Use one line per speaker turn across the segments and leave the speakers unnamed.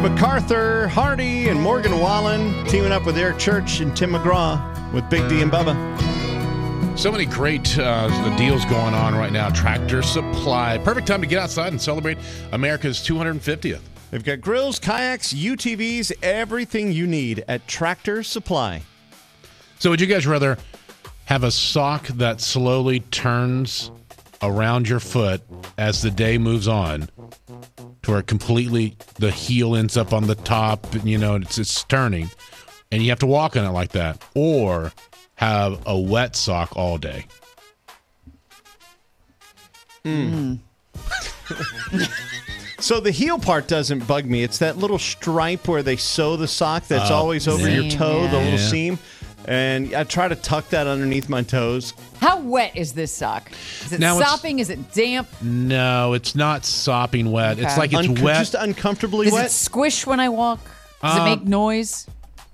MacArthur, Hardy, and Morgan Wallen teaming up with Eric Church and Tim McGraw with Big D and Bubba.
So many great deals going on right now. Tractor Supply. Perfect time to get outside and celebrate America's 250th.
They've got grills, kayaks, UTVs, everything you need at Tractor Supply.
So would you guys rather have a sock that slowly turns around your foot as the day moves on to where completely the heel ends up on the top, it's turning, and you have to walk on it like that, or have a wet sock all day?
So the heel part doesn't bug me. It's that little stripe where they sew the sock that's always over your toe, the little seam. And I try to tuck that underneath my toes.
How wet is this sock? Is it sopping? Is it damp?
No, it's not sopping wet.
Okay.
It's like it's wet.
Just uncomfortably wet?
Does it squish when I walk? Does it make noise?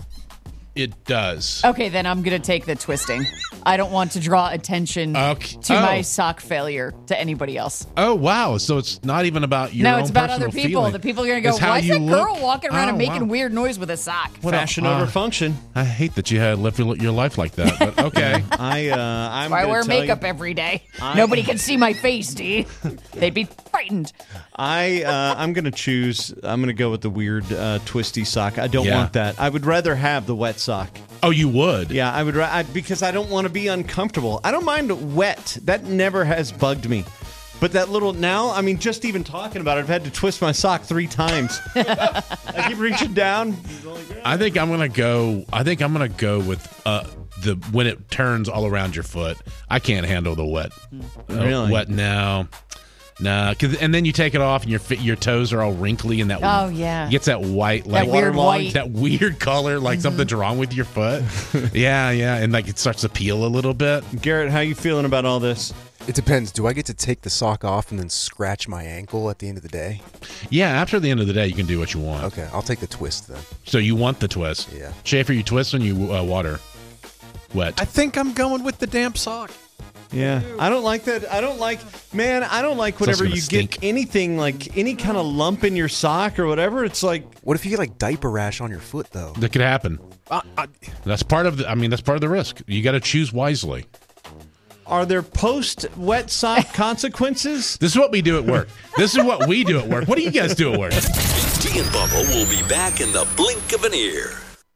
It does.
Okay, then I'm going to take the twisting. I don't want to draw attention to my sock failure to anybody else.
Oh, wow. So it's not even about your own
No, it's about
personal
other people.
feeling.
The people are going to go,
It's how
why is
you
that
look?
girl walking around and making
wow.
weird noise with a sock?
Fashion over function.
I hate that you had lived your life like that, but okay.
I'm
I
gonna
wear
tell
makeup every day. Nobody can see my face, D. They'd be frightened.
I'm going to choose. I'm going to go with the weird twisty sock. I don't want that. I would rather have the wet sock.
Oh, you would?
Yeah, I would because I don't want to be uncomfortable. I don't mind wet. That never has bugged me. But that little just even talking about it, I've had to twist my sock 3 times. I keep reaching down.
I think I'm gonna go with the when it turns all around your foot. I can't handle the wet.
Really?
Wet now. Nah, and then you take it off and your toes are all wrinkly and that.
Oh yeah,
gets that white,
that weird white,
that weird color, like something's wrong with your foot. yeah, and like it starts to peel a little bit.
Garrett, how you feeling about all this?
It depends. Do I get to take the sock off and then scratch my ankle at the end of the day?
Yeah, after the end of the day, you can do what you want.
Okay, I'll take the twist then.
So you want the twist?
Yeah.
Schaefer, you twist when you water wet.
I think I'm going with the damp sock.
Yeah, I don't like that. I don't like whenever you get anything like any kind of lump in your sock or whatever. It's like,
what if you get like diaper rash on your foot though?
That could happen. That's part of the risk. You got to choose wisely.
Are there post-wet sock consequences?
This is what we do at work. This is what we do at work. What do you guys do at work?
D and Bubba will be back in the blink of an ear.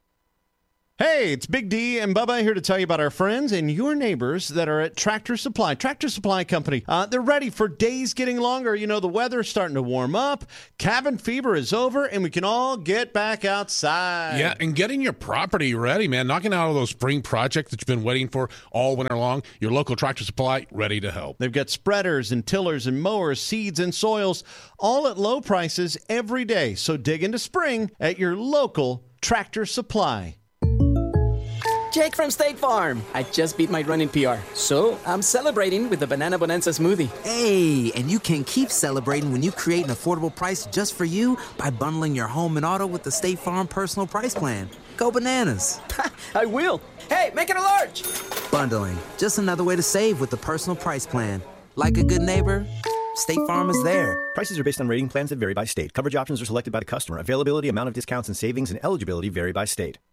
Hey, it's Big D and Bubba here to tell you about our friends and your neighbors that are at Tractor Supply. Tractor Supply Company. They're ready for days getting longer. You know, the weather's starting to warm up. Cabin fever is over, and we can all get back outside.
Yeah, and getting your property ready, man. Knocking out all those spring projects that you've been waiting for all winter long. Your local Tractor Supply, ready to help.
They've got spreaders and tillers and mowers, seeds and soils, all at low prices every day. So dig into spring at your local Tractor Supply.
Jake from State Farm. I just beat my running PR, so I'm celebrating with the Banana Bonanza smoothie.
Hey, and you can keep celebrating when you create an affordable price just for you by bundling your home and auto with the State Farm Personal Price Plan. Go bananas.
I will. Hey, make it a large.
Bundling, just another way to save with the Personal Price Plan. Like a good neighbor, State Farm is there.
Prices are based on rating plans that vary by state. Coverage options are selected by the customer. Availability, amount of discounts and savings, and eligibility vary by state.